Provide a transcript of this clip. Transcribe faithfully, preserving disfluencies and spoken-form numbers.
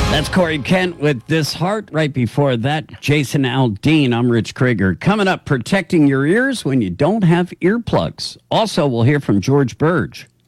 That's Corey Kent with This Heart. Right before that, Jason Aldean. I'm Rich Krieger. Coming up, protecting your ears when you don't have earplugs. Also, we'll hear from George Burge.